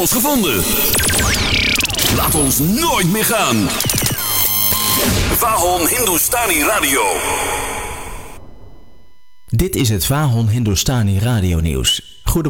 Ons gevonden. Laat ons nooit meer gaan. Vahon Hindustani Radio. Dit is het Vahon Hindustani Radio nieuws.